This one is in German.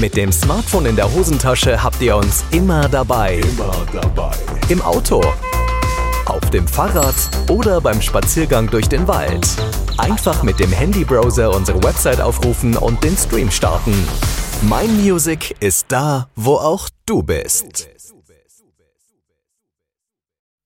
Mit dem Smartphone in der Hosentasche habt ihr uns immer dabei. Im Auto, auf dem Fahrrad oder beim Spaziergang durch den Wald. Einfach mit dem Handybrowser unsere Website aufrufen und den Stream starten. Mein Music ist da, wo auch du bist.